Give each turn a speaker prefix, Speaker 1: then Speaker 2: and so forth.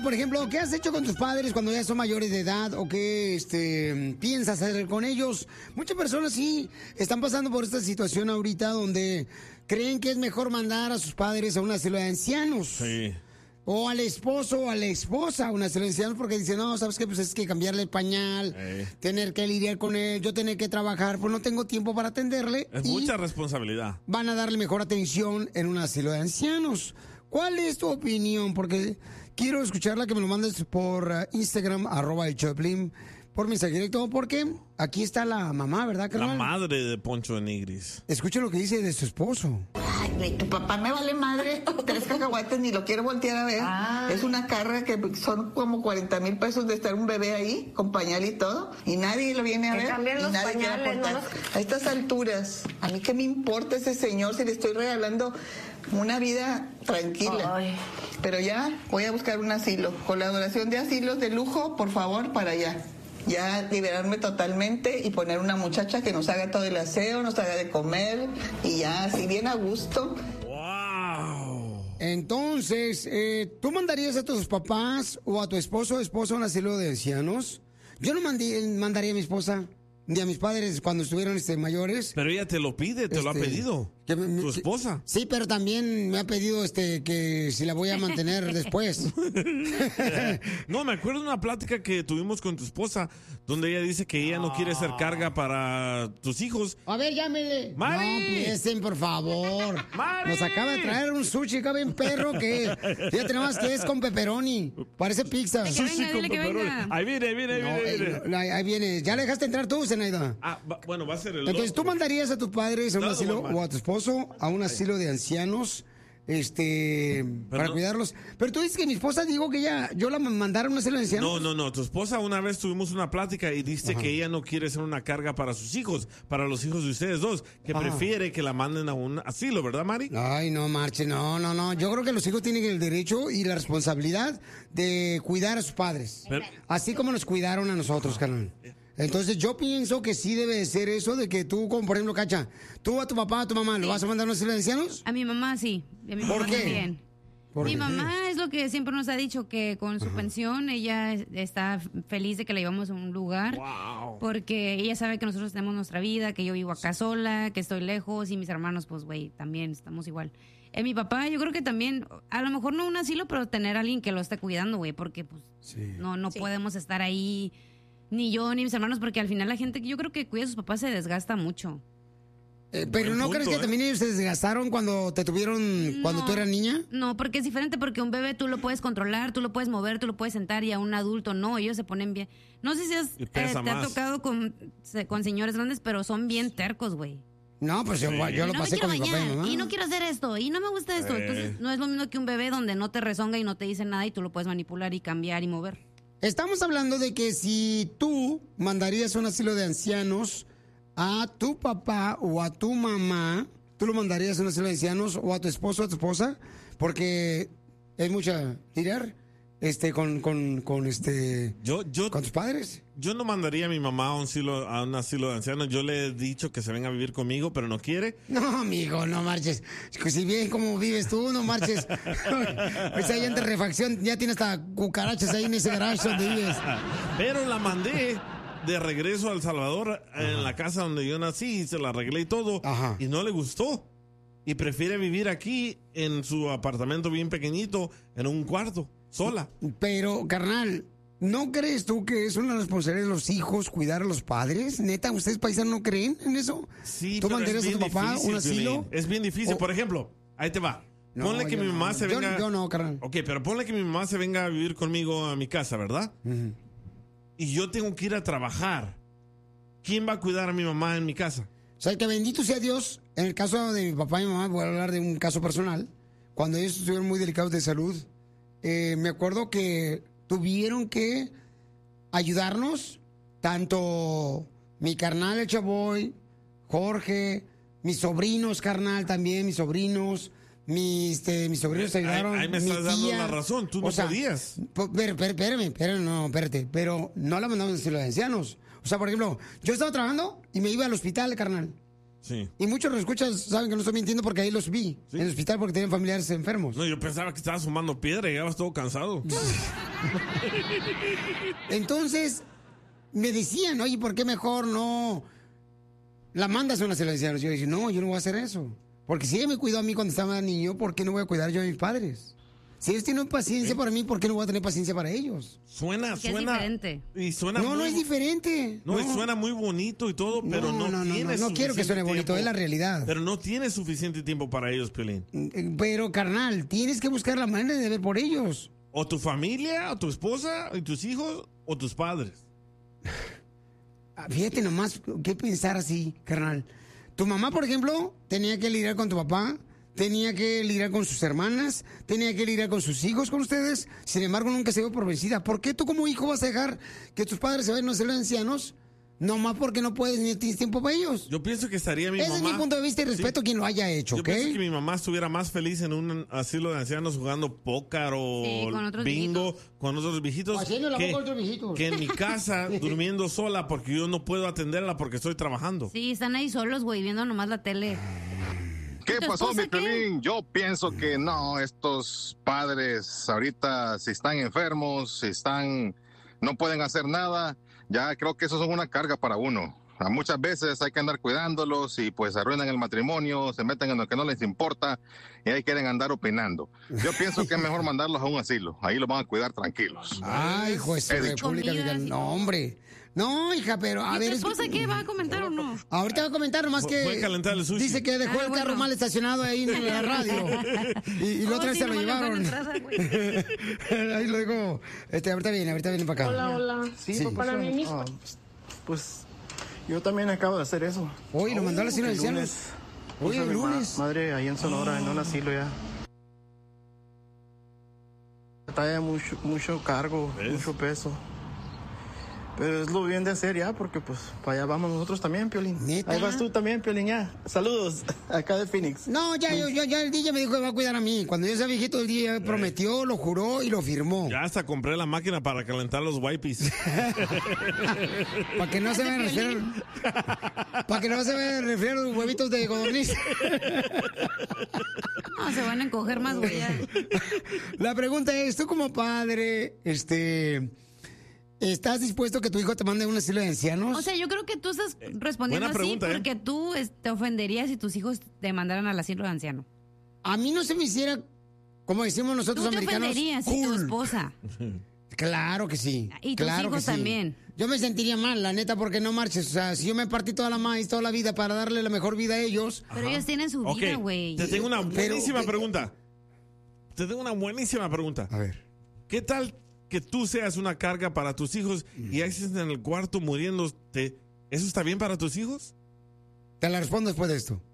Speaker 1: por ejemplo, ¿qué has hecho con tus padres cuando ya son mayores de edad? ¿O qué piensas hacer con ellos? Muchas personas sí están pasando por esta situación ahorita donde creen que es mejor mandar a sus padres a un asilo de ancianos.
Speaker 2: Sí.
Speaker 1: O al esposo o a la esposa a un asilo de ancianos porque dicen, no, ¿sabes qué? Pues es que cambiarle el pañal, tener que lidiar con él, yo tener que trabajar, pues no tengo tiempo para atenderle.
Speaker 2: Es mucha responsabilidad.
Speaker 1: Van a darle mejor atención en un asilo de ancianos. ¿Cuál es tu opinión? Porque quiero escucharla, que me lo mandes por Instagram, @elchoplin, por mensaje directo, porque aquí está la mamá, ¿verdad, carnal?
Speaker 2: La madre de Poncho de Nigris.
Speaker 1: Escucha lo que dice de su esposo.
Speaker 3: Ay, güey, tu papá me vale madre 3 cacahuates, ni lo quiero voltear a ver.
Speaker 4: Ay.
Speaker 3: Es una carga que son como 40,000 pesos de estar un bebé ahí, con pañal y todo, y nadie lo viene a
Speaker 4: Que
Speaker 3: ver.
Speaker 4: cambien
Speaker 3: Y
Speaker 4: los
Speaker 3: nadie quiere
Speaker 4: pañales,
Speaker 3: aportar.
Speaker 4: ¿no?
Speaker 3: A estas alturas, a mí qué me importa ese señor si le estoy regalando una vida tranquila.
Speaker 4: Ay.
Speaker 3: Pero ya voy a buscar un asilo. Colaboración de asilos de lujo, por favor, para allá. Ya liberarme totalmente y poner una muchacha que nos haga todo el aseo, nos haga de comer y ya así bien a gusto.
Speaker 2: ¡Wow!
Speaker 1: Entonces, ¿tú mandarías a tus papás o a tu esposo o esposa a un asilo de ancianos? Yo no mandaría a mi esposa ni a mis padres cuando estuvieron mayores.
Speaker 2: Pero ella te lo pide, te lo ha pedido. Tu esposa.
Speaker 1: Sí, pero también me ha pedido que si la voy a mantener después.
Speaker 2: No, me acuerdo de una plática que tuvimos con tu esposa, donde ella dice que ella no quiere ser carga para tus hijos.
Speaker 1: A ver, llámele.
Speaker 2: ¡Mari!
Speaker 1: No empiecen, por favor.
Speaker 2: ¡Mari!
Speaker 1: Nos acaba de traer un sushi, acá bien perro, que fíjate nomás que es con pepperoni. Parece pizza.
Speaker 2: Sushi con
Speaker 5: dile que
Speaker 2: pepperoni.
Speaker 5: venga.
Speaker 2: Ahí viene,
Speaker 1: No, ahí viene. ¿Ya le dejaste entrar tú, Zenaida?
Speaker 2: Bueno, va a ser el
Speaker 1: Entonces,
Speaker 2: otro.
Speaker 1: ¿tú mandarías a tus padres a un
Speaker 2: No,
Speaker 1: asilo
Speaker 2: mamá.
Speaker 1: o a tu esposo a un asilo de ancianos? Para
Speaker 2: no.
Speaker 1: cuidarlos. Pero tú dices que mi esposa dijo que yo la mandara a un asilo de ancianos.
Speaker 2: No. Tu esposa una vez tuvimos una plática y dice que ella no quiere ser una carga para sus hijos, para los hijos de ustedes dos, que prefiere que la manden a un asilo, ¿verdad, Mari?
Speaker 1: Ay, no, marche, no. Yo creo que los hijos tienen el derecho y la responsabilidad de cuidar a sus padres. Así como nos cuidaron a nosotros, carnal. Entonces yo pienso que sí debe de ser eso de que tú, como por ejemplo, Cacha, tú a tu papá, a tu mamá, ¿lo vas a mandar a un asilo de ancianos?
Speaker 5: A mi mamá sí. Y a mi
Speaker 1: ¿Por
Speaker 5: papá
Speaker 1: qué?
Speaker 5: también.
Speaker 1: ¿Por
Speaker 5: Mi
Speaker 1: qué?
Speaker 5: mamá es lo que siempre nos ha dicho, que con su pensión ella está feliz de que la llevamos a un lugar.
Speaker 2: Wow.
Speaker 5: Porque ella sabe que nosotros tenemos nuestra vida, que yo vivo acá sola, que estoy lejos y mis hermanos, pues, güey, también estamos igual. Mi papá, yo creo que también, a lo mejor no un asilo, pero tener a alguien que lo esté cuidando, güey, porque pues no podemos estar ahí, ni yo ni mis hermanos, porque al final la gente que yo creo que cuida a sus papás se desgasta mucho.
Speaker 1: Pero ¿no crees que también ellos se desgastaron cuando te tuvieron, cuando tú eras niña?
Speaker 5: No, porque es diferente, porque un bebé tú lo puedes controlar, tú lo puedes mover, tú lo puedes sentar, y a un adulto no, ellos se ponen bien. No sé si
Speaker 2: Y pesa
Speaker 5: te ha
Speaker 2: más.
Speaker 5: tocado con señores grandes, pero son bien tercos, güey.
Speaker 1: No, pues yo lo
Speaker 5: Y no me
Speaker 1: pasé
Speaker 5: quiero
Speaker 1: con mi papá y
Speaker 5: bañar,
Speaker 1: mamá.
Speaker 5: y no quiero hacer esto, y no me gusta esto. Entonces, no es lo mismo que un bebé donde no te rezonga y no te dice nada y tú lo puedes manipular y cambiar y mover.
Speaker 1: Estamos hablando de que si tú mandarías a un asilo de ancianos a tu papá o a tu mamá, ¿tú lo mandarías a un asilo de ancianos o a tu esposo o a tu esposa? Porque es mucha tirar con tus padres.
Speaker 2: Yo no mandaría a mi mamá a un asilo de ancianos. Yo le he dicho que se venga a vivir conmigo, pero no quiere.
Speaker 1: No, amigo, no marches. Si bien como vives tú, no marches. Pues ahí en refacción ya tienes hasta cucarachas ahí en ese garage donde vives.
Speaker 2: Pero la mandé de regreso a El Salvador, en la casa donde yo nací, y se la arreglé y todo. Y no le gustó. Y prefiere vivir aquí en su apartamento bien pequeñito, en un cuarto, sola.
Speaker 1: Pero, carnal, ¿no crees tú que es una responsabilidad de los hijos cuidar a los padres? ¿Neta, ustedes paisanos no creen en eso?
Speaker 2: Sí,
Speaker 1: ¿Tú
Speaker 2: pero
Speaker 1: mandarías
Speaker 2: es
Speaker 1: a tu
Speaker 2: bien
Speaker 1: papá
Speaker 2: difícil,
Speaker 1: un asilo?
Speaker 2: Piolín. Es bien difícil. Por ejemplo, ahí te va.
Speaker 1: No,
Speaker 2: Ponle que
Speaker 1: yo
Speaker 2: mi mamá
Speaker 1: no.
Speaker 2: se venga...
Speaker 1: Yo no, carnal.
Speaker 2: Ok, pero ponle que mi mamá se venga a vivir conmigo a mi casa, ¿verdad? Y yo tengo que ir a trabajar. ¿Quién va a cuidar a mi mamá en mi casa?
Speaker 1: O sea, que bendito sea Dios. En el caso de mi papá y mi mamá, voy a hablar de un caso personal. Cuando ellos estuvieron muy delicados de salud, me acuerdo que tuvieron que ayudarnos, tanto mi carnal, el Chavoy, Jorge, mis sobrinos, carnal, también, mis sobrinos. Mis sobrinos ayudaron.
Speaker 2: Ahí me
Speaker 1: mi
Speaker 2: estás dando
Speaker 1: tía.
Speaker 2: la razón, tú no podías.
Speaker 1: Espérate, pero no la mandamos a asilo de ancianos. O sea, por ejemplo, yo estaba trabajando y me iba al hospital, carnal.
Speaker 2: Sí.
Speaker 1: Y muchos los escuchas saben que no estoy mintiendo porque ahí los vi
Speaker 2: ¿Sí?
Speaker 1: en el hospital porque tenían familiares enfermos.
Speaker 2: No, yo pensaba que estabas fumando piedra y llegabas todo cansado.
Speaker 1: Entonces, me decían, oye, ¿por qué mejor no la mandas a una asilo de ancianos? Yo dije, no, yo no voy a hacer eso. Porque si ella me cuidó a mí cuando estaba niño, ¿por qué no voy a cuidar yo a mis padres? Si ellos tienen paciencia para mí, ¿por qué no voy a tener paciencia para ellos?
Speaker 2: Suena.
Speaker 5: Es diferente.
Speaker 2: Y suena
Speaker 1: No, no es diferente.
Speaker 2: No, y suena muy bonito y todo, pero no tiene
Speaker 1: no quiero que suene bonito,
Speaker 2: tiempo.
Speaker 1: es la realidad.
Speaker 2: Pero no tiene suficiente tiempo para ellos, Piolín.
Speaker 1: Pero, carnal, tienes que buscar la manera de ver por ellos.
Speaker 2: O tu familia, o tu esposa, y tus hijos, o tus padres.
Speaker 1: Fíjate nomás qué pensar así, carnal. Tu mamá, por ejemplo, tenía que lidiar con tu papá, tenía que lidiar con sus hermanas, tenía que lidiar con sus hijos, con ustedes. Sin embargo, nunca se dio por vencida. ¿Por qué tú como hijo vas a dejar que tus padres se vayan a ser ancianos? Nomás porque no puedes ni tienes tiempo para ellos.
Speaker 2: Yo pienso que estaría mi mamá...
Speaker 1: Ese es mi punto de vista y respeto a quien lo haya hecho,
Speaker 2: Yo
Speaker 1: ¿ok?
Speaker 2: pienso que mi mamá estuviera más feliz en un asilo de ancianos jugando póker o
Speaker 5: con otros
Speaker 2: bingo
Speaker 5: viejitos.
Speaker 2: con otros viejitos,
Speaker 1: Haciendo la boca a otros viejitos.
Speaker 2: que en mi casa durmiendo sola porque yo no puedo atenderla porque estoy trabajando.
Speaker 5: Sí, están ahí solos, güey, viendo nomás la tele.
Speaker 4: ¿Qué
Speaker 5: ¿Tu
Speaker 4: pasó,
Speaker 5: esposa
Speaker 4: mi
Speaker 5: qué?
Speaker 4: Piolín? Yo pienso que no, estos padres ahorita si están enfermos, no pueden hacer nada, ya creo que eso son una carga para uno. Muchas veces hay que andar cuidándolos y pues arruinan el matrimonio, se meten en lo que no les importa y ahí quieren andar opinando. Yo pienso que es mejor mandarlos a un asilo, ahí los van a cuidar tranquilos.
Speaker 1: Ay, juez de República
Speaker 5: Comidas
Speaker 1: Dominicana.
Speaker 5: y
Speaker 1: No,
Speaker 5: todo.
Speaker 1: hombre. No, hija, pero a
Speaker 5: ¿Y
Speaker 1: ver.
Speaker 5: tu
Speaker 1: es que-
Speaker 5: esposa qué? ¿Va a comentar o no?
Speaker 1: Ahorita va a comentar nomás que.
Speaker 2: Fue a calentar el sushi.
Speaker 1: Dice que dejó el carro
Speaker 5: bueno.
Speaker 1: mal estacionado ahí en la radio. Y la otra vez se lo llevaron. Ahí lo digo. Ahorita viene para acá.
Speaker 6: Hola.
Speaker 1: Sí.
Speaker 6: Para mí mismo. Pues yo también acabo de hacer eso.
Speaker 1: Hoy lo mandó al asilo de
Speaker 6: El
Speaker 1: ancianos.
Speaker 6: lunes.
Speaker 1: Hoy
Speaker 6: Puse a
Speaker 1: el
Speaker 6: mi
Speaker 1: lunes.
Speaker 6: madre ahí en Sonora, en un asilo ya. Trae mucho cargo,
Speaker 2: ¿Ves?
Speaker 6: mucho peso. Pero es lo bien de hacer ya, porque pues para allá vamos nosotros también, Piolín.
Speaker 1: ¿Neta?
Speaker 6: Ahí vas tú también, Piolín, ya. Saludos, acá de Phoenix.
Speaker 1: No, ya el DJ me dijo que va a cuidar a mí. Cuando yo sea viejito, el DJ prometió, lo juró y lo firmó.
Speaker 2: Ya hasta compré la máquina para calentar los wipes.
Speaker 1: Para que no se vean resfriar. Para que no se vean resfriar los huevitos de codorniz.
Speaker 5: No, se van a encoger más, güey. ya.
Speaker 1: La pregunta es, tú como padre, ¿estás dispuesto a que tu hijo te mande a un asilo de ancianos?
Speaker 5: O sea, yo creo que tú estás respondiendo
Speaker 2: buena
Speaker 5: así
Speaker 2: pregunta, ¿eh?
Speaker 5: porque tú te ofenderías si tus hijos te mandaran al asilo de anciano.
Speaker 1: A mí no se me hiciera, como decimos nosotros
Speaker 5: Tú te
Speaker 1: americanos,
Speaker 5: ofenderías si tu
Speaker 1: cool.
Speaker 5: esposa.
Speaker 1: Claro que sí.
Speaker 5: Y tus
Speaker 1: claro
Speaker 5: hijos
Speaker 1: que sí.
Speaker 5: también.
Speaker 1: Yo me sentiría mal, la neta, porque no marches. O sea, si yo me partí toda la maíz, toda la vida para darle la mejor vida a ellos.
Speaker 5: Pero ellos tienen su
Speaker 2: Ok,
Speaker 5: vida, güey.
Speaker 2: te tengo una
Speaker 1: Pero-
Speaker 2: buenísima pregunta. Te tengo una buenísima pregunta.
Speaker 1: A ver.
Speaker 2: ¿Qué tal que tú seas una carga para tus hijos y estés en el cuarto muriéndote? ¿Eso está bien para tus hijos?
Speaker 1: Te la respondo después de esto.